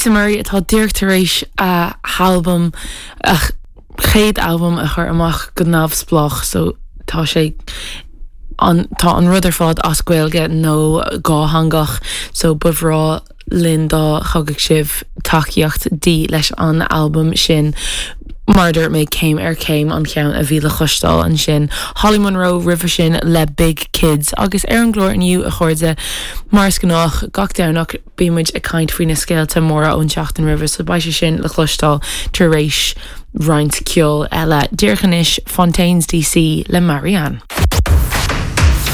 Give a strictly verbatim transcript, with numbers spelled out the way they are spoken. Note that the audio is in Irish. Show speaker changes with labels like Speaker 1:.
Speaker 1: Lisa Murray atá díreachtar éis a album a chéad album a chur amach go nabhsplach so tá sé an tá an rudidir fád ascuilge nó gá hangach so bhrá linn dá chugad sibh takeíocht dí leis an album sin Murder mé céim ar céim an ceann a bhí le chustal an sin Holly Monroe river sin le Big Kids agus ar an glór aniu a chuirde mars gannách gach deannach bímuid a caiint faoine scéalta móra ón Teachtain River so ba sé sin le chlustal tar rééis roint ceol eile Dearchanis Fontaines D C le Marianne.